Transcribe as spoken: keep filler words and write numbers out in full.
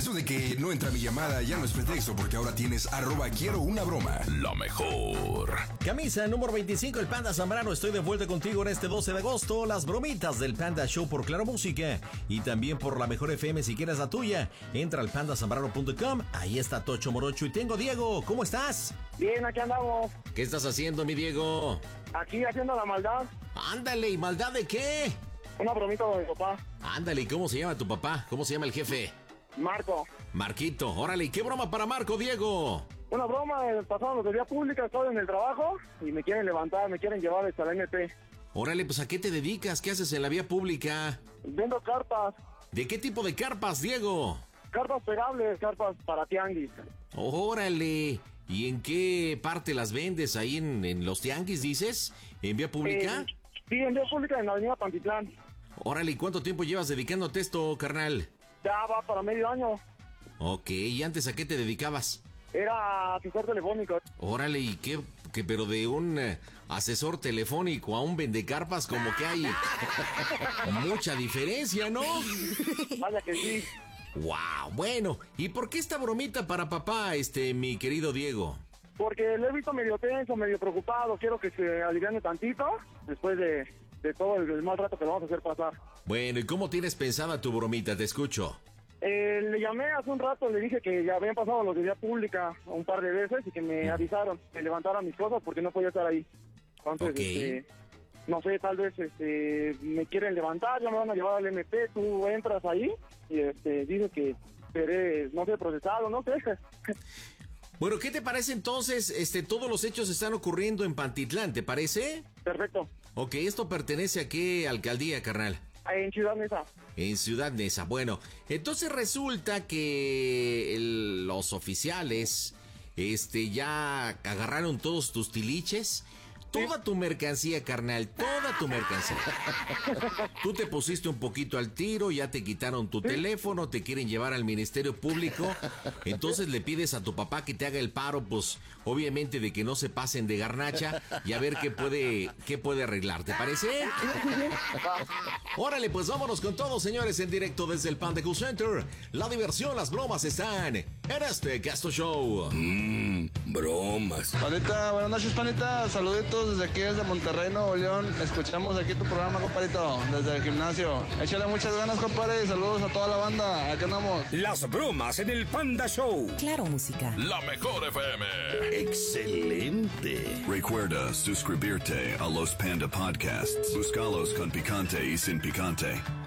Eso de que no entra mi llamada ya no es pretexto, porque ahora tienes arroba quiero una broma. Lo mejor. Camisa número veinticinco, el Panda Zambrano. Estoy de vuelta contigo en este doce de agosto. Las bromitas del Panda Show por Claro Música y también por la Mejor F M si quieres la tuya. Entra al panda zambrano punto com. Ahí está Tocho Morocho y tengo Diego. ¿Cómo estás? Bien, aquí andamos. ¿Qué estás haciendo, mi Diego? Aquí haciendo la maldad. Ándale, ¿y maldad de qué? Una bromita de mi papá. Ándale, ¿y cómo se llama tu papá? ¿Cómo se llama el jefe? Marco. Marquito, órale, ¿y qué broma para Marco, Diego? Una broma, pasaron los de vía pública, estoy en el trabajo y me quieren levantar, me quieren llevar hasta la M P. Órale, pues ¿a qué te dedicas? ¿Qué haces en la vía pública? Vendo carpas. ¿De qué tipo de carpas, Diego? Carpas pegables, carpas para tianguis. Órale, ¿y en qué parte las vendes? ¿Ahí en, en los tianguis, dices? ¿En vía pública? Eh, sí, en vía pública en la avenida Pantitlán. Órale, ¿y cuánto tiempo llevas dedicándote a esto, carnal? Ya va para medio año. Ok, ¿y antes a qué te dedicabas? Era asesor telefónico. Órale, ¿y qué? Que pero de un eh, asesor telefónico a un vendecarpas, como que hay mucha diferencia, ¿no? Vaya que sí. Wow, bueno, ¿y por qué esta bromita para papá, este, mi querido Diego? Porque lo he visto medio tenso, medio preocupado. Quiero que se aliviane tantito después de, de todo el, el mal rato que le vamos a hacer pasar. Bueno, ¿y cómo tienes pensada tu bromita? Te escucho. Eh, le llamé hace un rato, le dije que ya habían pasado los de vía pública un par de veces y que me avisaron que levantara mis cosas porque no podía estar ahí. Entonces, okay. este, no sé, tal vez este, me quieren levantar, ya me van a llevar al M P, tú entras ahí y este, dice que seré, no sé, procesado, no sé. Bueno, ¿qué te parece entonces? Este, todos los hechos están ocurriendo en Pantitlán, ¿te parece? Perfecto. Ok, ¿esto pertenece a qué alcaldía, carnal? En Ciudad Neza. En Ciudad Neza. Bueno, entonces resulta que el, los oficiales este, ya agarraron todos tus tiliches. Toda tu mercancía, carnal, toda tu mercancía. Tú te pusiste un poquito al tiro, ya te quitaron tu teléfono, te quieren llevar al Ministerio Público. Entonces le pides a tu papá que te haga el paro, pues obviamente de que no se pasen de garnacha y a ver qué puede, qué puede arreglar, ¿te parece? Órale, pues vámonos con todo, señores, en directo desde el Panda Cool Center. La diversión, las bromas están en este Gasto Show. Mmm, bromas. Panita, buenas noches, Panita. Saluditos desde aquí, desde Monterrey, Nuevo León. Escuchamos aquí tu programa, compadrito, desde el gimnasio. Échale muchas ganas, compadre. Saludos a toda la banda. Aquí andamos. Las bromas en el Panda Show. Claro Música. La Mejor F M. Excelente. Recuerda suscribirte a los Panda Podcasts. Búscalos con picante y sin picante.